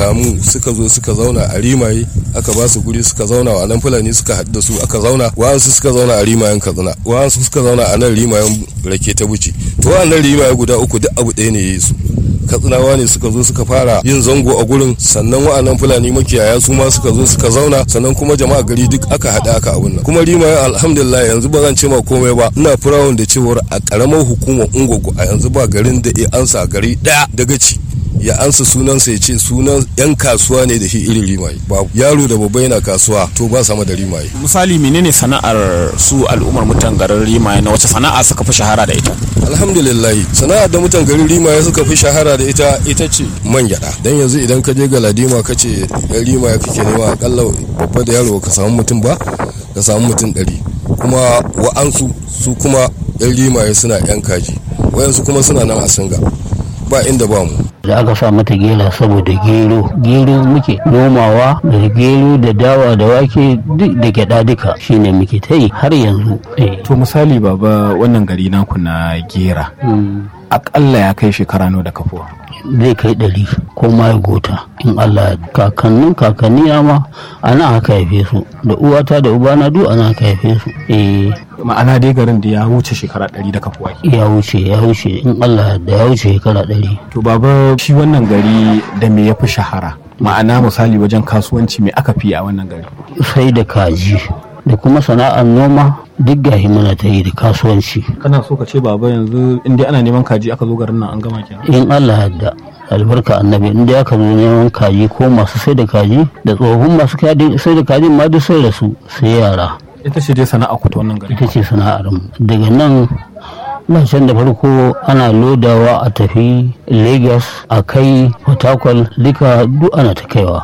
samu suka zo suka zauna a rimaye, aka ba su guri suka zauna, wa nan Fulani suka haɗu da su aka zauna, wa'ansu suka zauna a rimayen Katsina, wa'ansu suka zauna a nan rimayen Rake ta Buci. To wannan rimaye guda uku duk abu ɗaya ne ya yi su. Katsinawa ne suka zo suka fara yin zango a gurin, sannan wa'annan Fulani makiyaya su ma suka zo suka zauna, sannan kuma jama'a gari duk aka haɗa aka abun nan. Kuma rimaye alhamdulillah yanzu ba zan ce ma komai ba, ina firawun da cewar a ƙaramar hukumar Ungwaggo a yanzu ba garin da ya ansa gari ɗaya daga ci ya ansa sunansa ya ce sunan yan kasuwa ne da shi irin rimaye. Babu yaro da babba yana kasuwa to ba sama da rimaye. Misali menene sana'ar su al'ummar mutan garin rimaye, na wace sana'a suka fi shahara da ita? Alhamdulillah sana'ar da mutan garin rimaye suka fi shahara da ita ce man gyada. Dan yanzu idan ka je Galadima ka ce yan rimaye kake nema, akalla babba da yaro ka samu mutum ba, ka samu mutum 100. Kuma wa'ansu su kuma yan rimaye suna yan kaji, wayansu kuma suna nan a singa, ba inda ba mu. Da aka sa mata gela saboda gero muke nomawa, da gero da dawa da wake duk da gyada duka shine muke ta yi har yanzu. To misali baba, wannan gari naku na Gera akalla ya kai shekara nawa da kafuwa? Zai kai 100 ko ma ya gota in Allah. Kakanni ma ana haka haife su, da uwata da ubana duk ana haka haife su. Ma'ana dai garin da ya wuce shekara 100 da kafuwa? Ya wuce in Allah da ya wuce shekara 100. To baba, shi wannan gari da me ya fi shahara? Ma'ana misali wajen kasuwanci me aka fi a wannan gari? Sai da kaji da kuma sana'ar noma duk gahi muna ta yi da kasuwanci. Kana so ka ce baba yanzu in dai ana neman kaji aka zo garin nan an gama kenan? In Allah yadda albarka annabi, in dai aka zo neman kaji ko masu sai da kaji da tsohon masu sai da kaji ma duk sai da su sai yara. Ita ce dai sana'a ku ta wannan gari? Ita ce sana'ar mu. Daga nan can da farko ana lodawa a tafi Lagos, a kai Port Harcourt, duka duk ana ta kaiwa.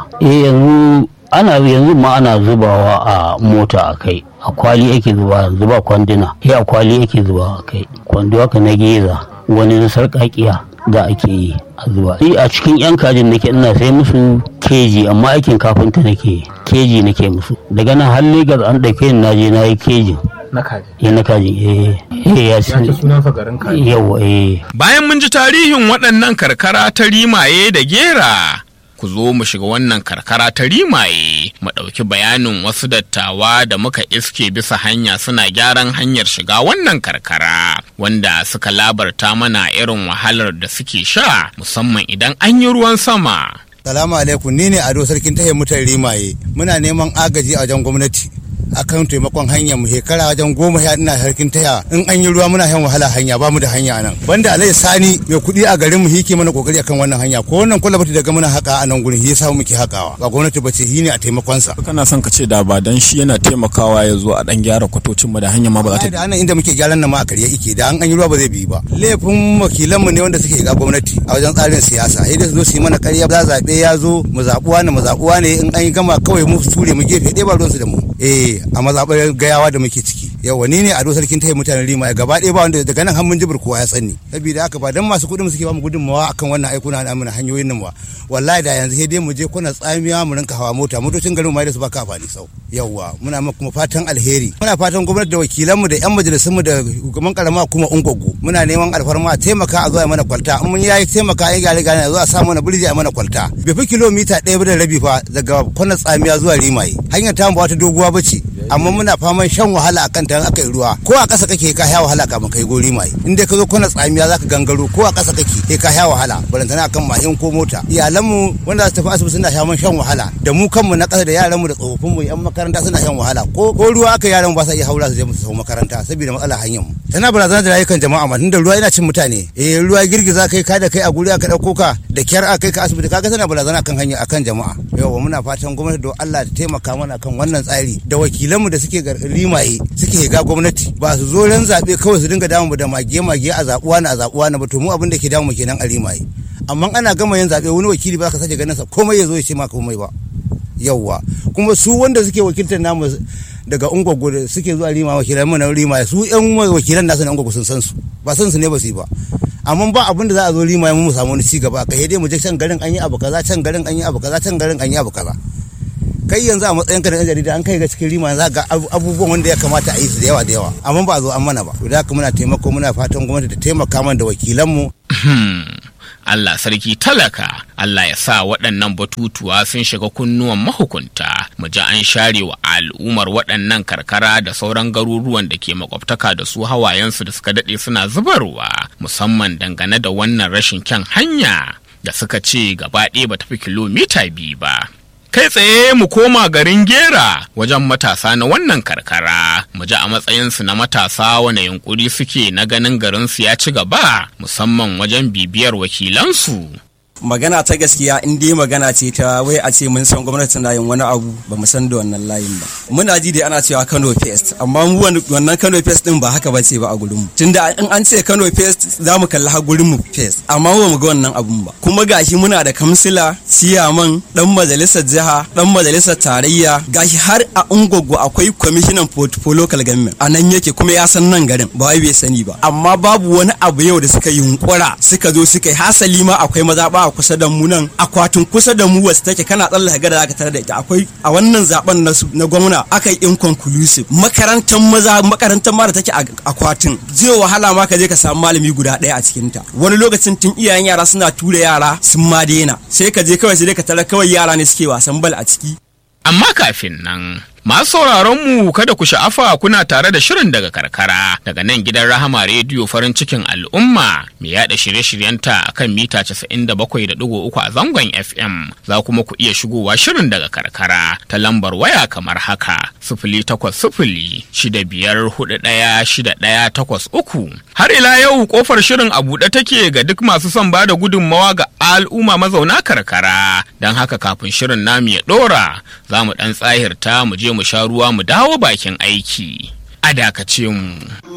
Yanzu ma ana zubawa a mota a kai, a kwali ake zuba kwanduna, a kwali ake zuba a kai, kwando haka na geza, wani na sarƙaƙiya da ake yi a zuba. A cikin yan kajin nake ina sai musu keji, amma aikin kafinta nake, keji nake musu. Daga nan har Lagos an ɗauke ni naje na yi kejin na kaji. Na kaji ya ce sunansa garin kaji. Yawa Bayan mun ji tarihin waɗannan karkara ta rimaye da Gera, ku zo mu shiga wannan karkara ta rimaye mu ɗauki bayanin wasu dattawa da muka iske bisa hanya suna gyaran hanyar shiga wannan karkara, wanda suka labarta mana irin wahalar da suke sha musamman idan an yi ruwan sama. Salamu alaikum, ni ne Ado sarkin tahiyar mutan rimaye. Muna neman agaji a wajen gwamnati akan taimakon hanyar mu. Shekara wajen 10 ina sarkin taya, in an yi ruwa muna yan wahala hanya, ba mu da hanya nan. Banda Alhaji Sani mai kuɗi a garin mu yake mana kokari akan wannan hanya, ko wannan kwalabati daga muna haka a nan gurin shi yasa muke hakawa, ba gwamnati bace, shi ne a taimakon sa. Kana son ka ce da ba dan shi yana taimakawa ya zo a dan gyara kwatocin mu da hanya ma ba za ta da anan inda muke gyaran nan ma a karye yake, da an yi ruwa ba zai bi ba. Laifin wakilan mu ne wanda suke ga gwamnati a wajen tsarin siyasa, sai dai su zo su yi mana ƙarya, za zabe ya zo mu zabuwa ne in an yi gama kawai mu ture mu gefe ɗaya, ba ruwan su da mu. A mazaɓar gayawa da muke ciki. Yawa ni ne Ado sarkin tayi mutanen Rimaye, gaba ɗaya ba wanda daga nan hannun jibir kowa ya sani. Saboda haka ba dan masu kuɗin suke ba mu gudunmawa akan wannan aikuna na mana hanyoyin nan ba, wallahi da yanzu sai dai mu je kuna tsamiya mu rinka hawa motocin garin mai da su baka amfani sau. Yawa muna kuma fatan alheri, muna fatan gwamnati da wakilan mu da yan majalisun mu da shugaban karama kuma Ungwaggo, muna neman alfarma a taimaka a zo a mana kwalta, in mun yayi taimaka a gyare a zo a sa mana birji a mana kwalta. Bai fi kilomita 1.5 fa daga kwanan tsamiya zuwa Rimaye, hanyar ta ba wata doguwa bace, amma muna faman shan wahala akan ta aka yi ruwa, ko a ƙasa kake ka sha wahala kafin kai gori mai, in dai ka zo kwana tsamiya zaka gangaro, ko a ƙasa kake ka sha wahala, barantana akan mashin ko mota. Iyalanmu wanda za su tafi asibiti suna shan wahala, da mu kanmu na ƙasa da yaranmu da tsofaffin mu yan makaranta suna shan wahala, ko ruwa aka yaran ba sa iya haura su je su makaranta saboda matsalar hanyar mu. Tana barazana da rayukan jama'a ma, tunda ruwa yana cin mutane, ruwa girgiza kai ka da kai a guri aka dauko ka da kyar a kai ka asibiti, kaga tana barazana akan hanya akan jama'a. Yawa muna fatan gwamnati don Allah ta taimaka mana kan wannan tsari, da wakilanmu da suke Rimaye suke ga gwamnati, ba su zo ran zabe kawai su dinga damu da mage a zabuwa na ba, to mu abin da ke damu kenan a Rimaye. Amma ana gama yin zabe wani wakili ba ka sake ganin sa komai ya zo ya ce ma komai ba. Yawwa kuma su wanda suke wakiltar namu daga Ungwaggo da suke zuwa Rimaye, wakilan mu na Rimaye, su yan wakilan nasu na Ungwaggo sun san su, ba san su ne ba su yi ba. Amma ba abin da za a zo Rimaye mu samu wani ci gaba, kai dai mu je can garin an yi abu kaza, can garin an yi abu kaza, can garin an yi abu kaza. Kai yanzu a matsayin ka da jarida an kai ga cikin Rimaye za ga abubuwan wanda ya kamata a yi su da yawa, amma ba a zo an mana ba. Da haka muna taimako, muna fatan gwamnati ta taimaka mana da wakilan mu. Allah sarki talaka, Allah ya sa waɗannan batutuwa sun shiga kunnuwan mahukunta, mu ji an share wa al'ummar waɗannan karkara da sauran garuruwan da ke makwabtaka da su hawayensu da suka daɗe suna zubarwa, musamman dangane da wannan rashin kyan hanya da suka ce gaba ɗaya ba tafi kilomita 2 ba. Kai tsaye mu koma garin Gera wajen matasa na wannan karkara, mu ji a matsayinsu na matasa wane yunkuri suke na ganin garinsu ya ci gaba, musamman wajen bibiyar wakilansu. Magana ta gaskiya in dai magana ce ta wai a ce mun san gwamnati na yin wani abu ba mu san da wannan layin ba. Muna ji dai ana cewa Kano Fest, amma mu wannan Kano Fest din ba haka bace ba a gurin mu. Tunda in an ce Kano Fest za mu kalli ha gurin mu Fest, amma ba mu ga wannan abun ba. Kuma gashi muna da kamsila, ciyaman, dan majalisar jiha, dan majalisar tarayya, gashi har a Ungwaggo akwai commissioner for local government. A nan yake kuma ya san nan garin, ba wai bai sani ba. Amma babu wani abu yau da suka yunkura, suka zo suka yi hasali ma akwai mazaba kusa da mu nan, akwatin kusa da mu wasu take kana tsallaka gada zaka tare da ita. Akwai a wannan zaben na gwamna aka yi inconclusive, makarantar maza makarantar ma da take akwatin zai wahala ma ka je ka samu malami guda ɗaya a cikin ta. Wani lokacin tun iyayen yara suna tura yara sun ma daina, sai ka je kawai sai ka tare kawai yara ne suke wasan bal a ciki. Amma kafin nan, masu sauraronmu kada ku sha'afa kuna tare da shirin daga karkara daga nan gidan Rahama Rediyo farin cikin al'umma mai yada shirye-shiryenta akan mita 97.3 a zangon FM. Za kuma ku iya shigowa shirin daga karkara ta lambar waya kamar haka 080065416183. Har ila yau kofar shirin a buɗe take ga duk masu son bada gudunmawa ga al'umma mazauna karkara. Don haka kafin shirin namu ya ɗora, za mu ɗan tsahirta mu je mu sha ruwa mu dawo bakin aiki. A dakace mu.